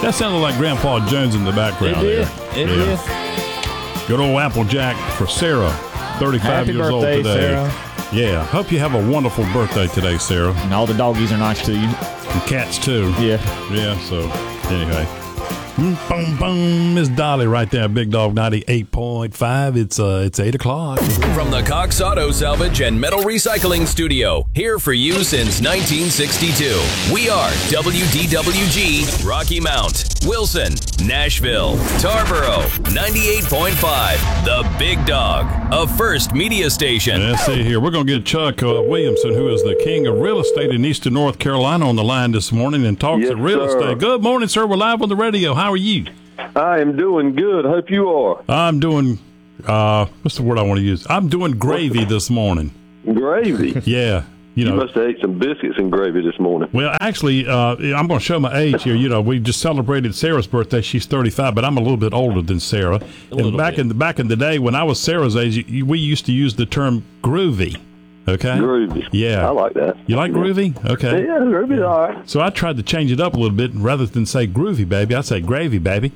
That sounded like Grandpa Jones in the background. It there. did. Good old Applejack for Sarah, 35 Happy years old birthday, today. Sarah. Yeah. Hope you have a wonderful birthday today, Sarah. And all the doggies are nice to you. And cats, too. Yeah. Yeah, so anyway. Boom, boom, Miss Dolly right there, Big Dog 98.5. It's 8 o'clock. From the Cox Auto Salvage and Metal Recycling Studio, here for you since 1962. We are WDWG, Rocky Mount, Wilson, Nashville, Tarboro, 98.5, The Big Dog, a First Media Station. Let's see here. We're going to get Chuck Williamson, who is the king of real estate in Eastern North Carolina, on the line this morning and talks Yes, real sir. estate. Good morning, sir. We're live on the radio. How are you? I am doing good. Hope you are. I'm doing, what's the word I want to use? I'm doing gravy this morning. Gravy. Yeah. You You know, must have ate some biscuits and gravy this morning. well, actually, I'm going to show my age here. You know, we just celebrated Sarah's birthday. She's 35, but I'm a little bit older than Sarah. And back in the day when I was Sarah's age, we used to use the term groovy. Okay. Groovy. Yeah. I like that. You like groovy? Okay. Yeah, groovy's all right. So I tried to change it up a little bit, and rather than say groovy, baby, I say gravy, baby.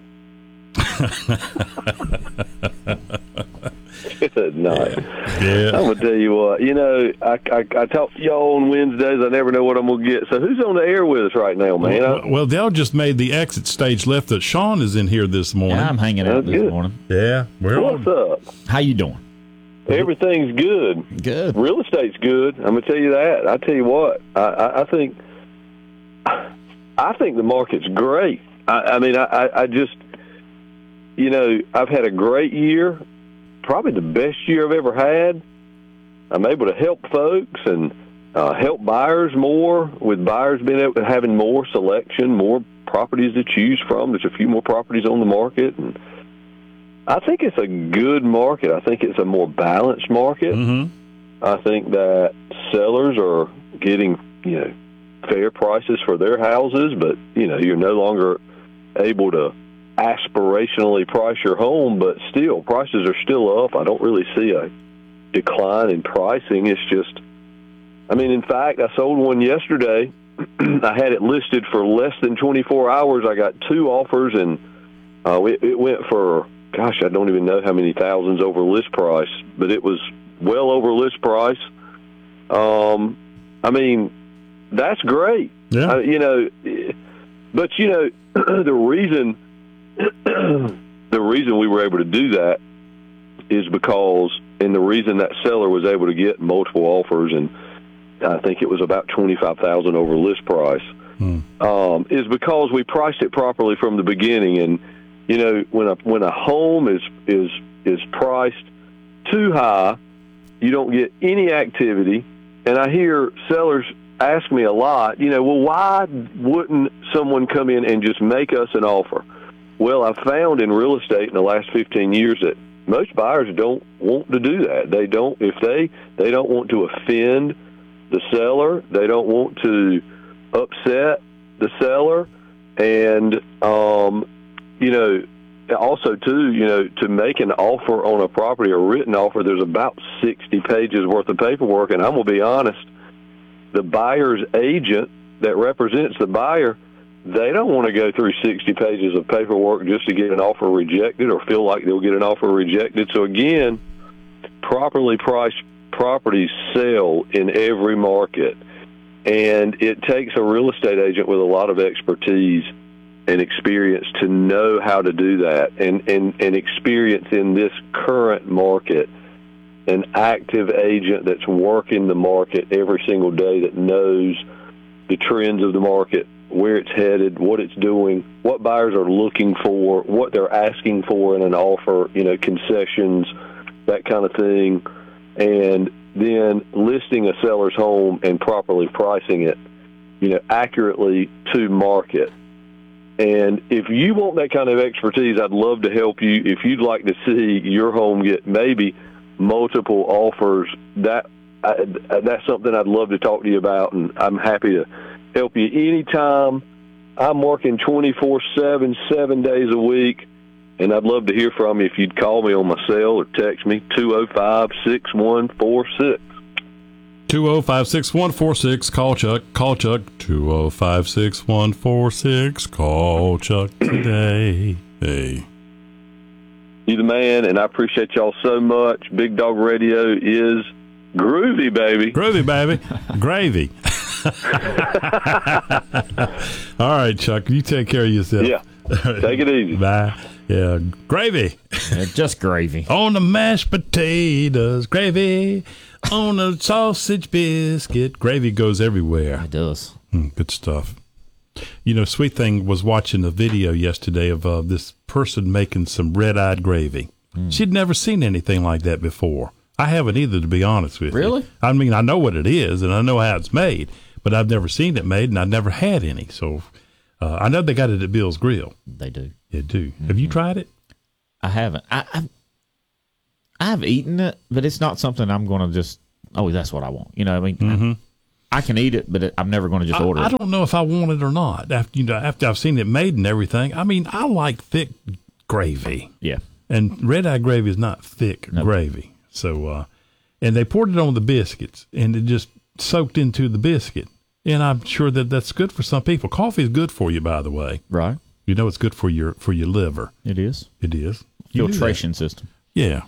Good night. Yeah. I'm going to tell you what. You know, I talk to y'all on Wednesdays. I never know what I'm going to get. So who's on the air with us right now, man? Well, Dell just made the exit stage left. That Sean is in here this morning. Yeah, I'm hanging out That's this good. morning. Yeah. What's up? How you doing? Everything's good. Good. Real estate's good. I'm going to tell you that. I tell you what. I think the market's great. I just, you know, I've had a great year. Probably the best year I've ever had. I'm able to help folks and help buyers more, with buyers being able to having more selection, more properties to choose from. There's a few more properties on the market, and I think it's a good market. I think it's a more balanced market. Mm-hmm. I think that sellers are getting, you know, fair prices for their houses, but, you know, you're no longer able to aspirationally price your home, but still, prices are still up. I don't really see a decline in pricing. It's just, I mean, in fact, I sold one yesterday. I had it listed for less than 24 hours. I got 2 offers, and it went for, gosh, I don't even know how many thousands over list price, but it was well over list price. I mean, that's great. Yeah. You know, but, you know, the reason we were able to do that is because, and the reason that seller was able to get multiple offers, and I think it was about $25,000 over list price, is because we priced it properly from the beginning. And you know, when a home is priced too high, you don't get any activity. And I hear sellers ask me a lot, you know, well, why wouldn't someone come in and just make us an offer? Well, I've found in real estate in the last 15 years that most buyers don't want to do that. They don't, if they don't want to offend the seller. They don't want to upset the seller. And, you know, also, too, you know, to make an offer on a property, a written offer, there's about 60 pages worth of paperwork. And I'm going to be honest, the buyer's agent that represents the buyer, they don't want to go through 60 pages of paperwork just to get an offer rejected or feel like they'll get an offer rejected. So, again, properly priced properties sell in every market. And it takes a real estate agent with a lot of expertise and experience to know how to do that, and experience in this current market, an active agent that's working the market every single day, that knows the trends of the market, where it's headed, what it's doing, what buyers are looking for, what they're asking for in an offer, you know, concessions, that kind of thing, and then listing a seller's home and properly pricing it, you know, accurately to market. And if you want that kind of expertise, I'd love to help you. If you'd like to see your home get maybe multiple offers, that's something I'd love to talk to you about, and I'm happy to help you anytime. I'm working 24/7, 7 days a week, and I'd love to hear from you if you'd call me on my cell or text me, 205-6146. 205-6146. Call Chuck. Call Chuck. 205-6146. Call Chuck today. Hey. You the man, and I appreciate y'all so much. Big Dog Radio is groovy, baby. Groovy, baby. Gravy. All right, Chuck. You take care of yourself. Yeah. Take it easy. Bye. Yeah. Gravy. Yeah, just gravy. On the mashed potatoes. Gravy. On the sausage biscuit. Gravy goes everywhere. It does. Good stuff. You know, Sweet Thing was watching a video yesterday of this person making some red-eyed gravy. She'd never seen anything like that before. I haven't either, to be honest with you. Really? I mean, I know what it is, and I know how it's made, but I've never seen it made, and I've never had any. So I know they got it at Bill's Grill. They do. They do. Have you tried it? I haven't. I've eaten it, but it's not something I'm going to just, that's what I want. You know what I mean? I can eat it, but I'm never going to just order it. I don't know if I want it or not. After I've seen it made and everything. I mean, I like thick gravy. Yeah. And red-eye gravy is not thick gravy. So, and they poured it on the biscuits, and it just soaked into the biscuit. And I'm sure that that's good for some people. Coffee is good for you, by the way. Right. You know it's good for your liver. It is. It is. Filtration system. Yeah.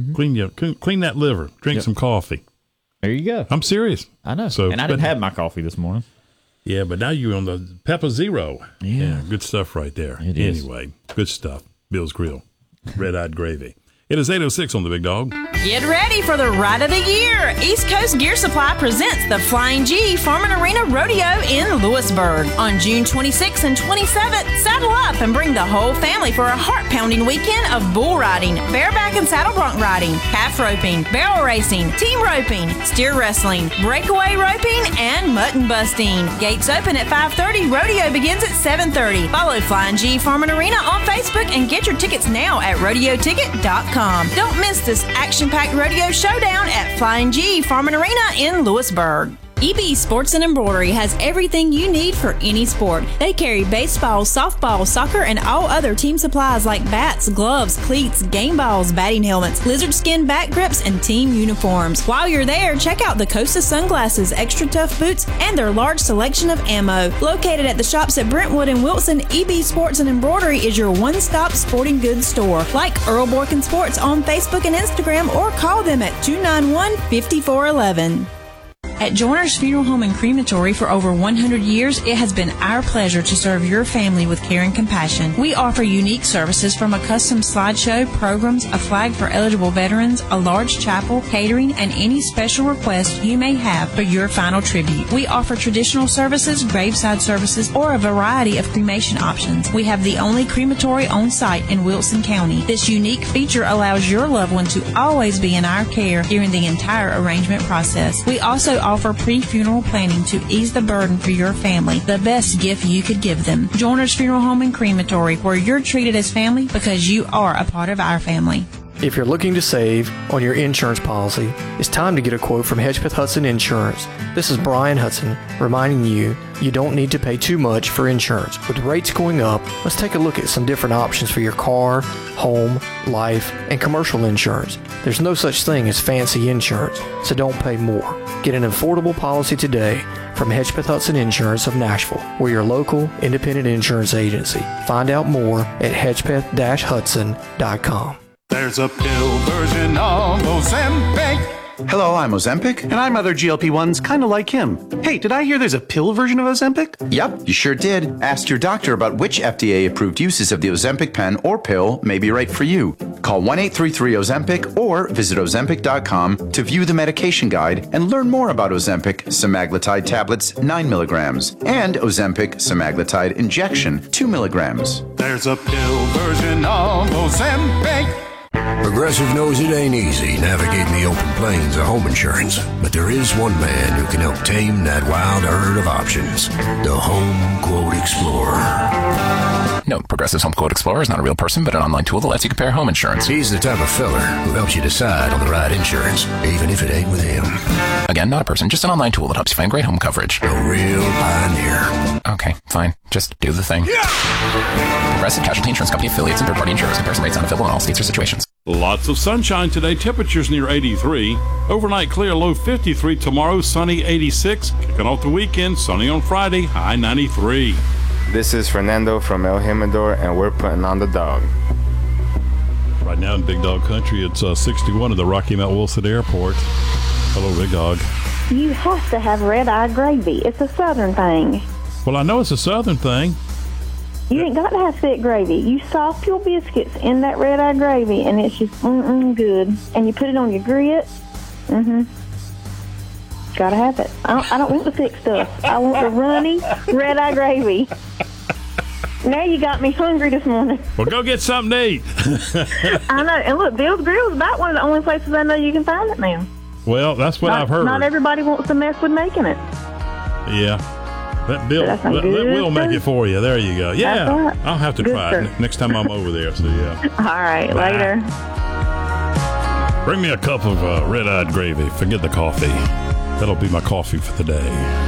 Clean that liver. Drink some coffee. There you go. I'm serious. I know. So, and I didn't have my coffee this morning. Yeah, but now you're on the Peppa Zero. Yeah. Good stuff right there. It is. Anyway, good stuff. Bill's Grill. Red-eyed gravy. It is 8:06 on the Big Dog. Get ready for the ride of the year. East Coast Gear Supply presents the Flying G Farm and Arena Rodeo in Lewisburg. On June 26th and 27th, saddle up and bring the whole family for a heart-pounding weekend of bull riding, bareback and saddle bronc riding, calf roping, barrel racing, team roping, steer wrestling, breakaway roping, and mutton busting. Gates open at 5:30. Rodeo begins at 7:30. Follow Flying G Farm and Arena on Facebook and get your tickets now at rodeoticket.com. Don't miss this action-packed rodeo showdown at Flying G Farm and Arena in Lewisburg. EB Sports and Embroidery has everything you need for any sport. They carry baseball, softball, soccer, and all other team supplies like bats, gloves, cleats, game balls, batting helmets, lizard skin back grips, and team uniforms. While you're there, check out the Costa sunglasses, extra tough boots, and their large selection of ammo. Located at the shops at Brentwood and Wilson, EB Sports and Embroidery is your one-stop sporting goods store. Like Earl Borkin Sports on Facebook and Instagram, or call them at 291-5411. At Joyner's Funeral Home and Crematory for over 100 years, it has been our pleasure to serve your family with care and compassion. We offer unique services from a custom slideshow, programs, a flag for eligible veterans, a large chapel, catering, and any special request you may have for your final tribute. We offer traditional services, graveside services, or a variety of cremation options. We have the only crematory on site in Wilson County. This unique feature allows your loved one to always be in our care during the entire arrangement process. We also offer pre-funeral planning to ease the burden for your family, the best gift you could give them. Joyner's Funeral Home and Crematory, where you're treated as family because you are a part of our family. If you're looking to save on your insurance policy, it's time to get a quote from Hedgepeth Hudson Insurance. This is Brian Hudson reminding you don't need to pay too much for insurance. With rates going up, let's take a look at some different options for your car, home, life, and commercial insurance. There's no such thing as fancy insurance, so don't pay more. Get an affordable policy today from Hedgepeth Hudson Insurance of Nashville. We're your local independent insurance agency. Find out more at hedgepeth-hudson.com. There's a pill version of Ozempic. Hello, I'm Ozempic. And I'm other GLP-1s kind of like him. Hey, did I hear there's a pill version of Ozempic? Yep, you sure did. Ask your doctor about which FDA-approved uses of the Ozempic pen or pill may be right for you. Call 1-833-OZEMPIC or visit Ozempic.com to view the medication guide and learn more about Ozempic semaglutide tablets 9 milligrams and Ozempic semaglutide injection 2 milligrams. There's a pill version of Ozempic. Progressive knows it ain't easy navigating the open plains of home insurance, but there is one man who can help tame that wild herd of options. The Home Quote Explorer. Note, Progressive's Home Quote Explorer is not a real person, but an online tool that lets you compare home insurance. He's the type of fella who helps you decide on the right insurance, even if it ain't with him. Again, not a person, just an online tool that helps you find great home coverage. A real pioneer. Okay, fine. Just do the thing. Yeah! Progressive Casualty Insurance Company affiliates and third-party insurers. Comparison rates not available in all states or situations. Lots of sunshine today. Temperatures near 83. Overnight clear, low 53. Tomorrow, sunny 86. Kicking off the weekend, sunny on Friday, high 93. This is Fernando from El Jimador, and we're putting on the dog. Right now in Big Dog Country, it's 61 at the Rocky Mount Wilson Airport. Hello, Big Dog. You have to have red-eye gravy. It's a Southern thing. Well, I know it's a Southern thing. You ain't got to have thick gravy. You soft your biscuits in that red-eye gravy, and it's just good. And you put it on your grits. Gotta have it. I don't want the thick stuff. I want the runny red-eye gravy. Now you got me hungry this morning. Well, go get something to eat. I know. And look, Bill's Grill is about one of the only places I know you can find it now. Well, that's what I've heard. Not everybody wants to mess with making it. Yeah. Let Will make it for you. There you go. Yeah. Right. I'll have to try it next time I'm over there. So, yeah. All right. Bye. Later. Bring me a cup of red-eyed gravy. Forget the coffee. That'll be my coffee for the day.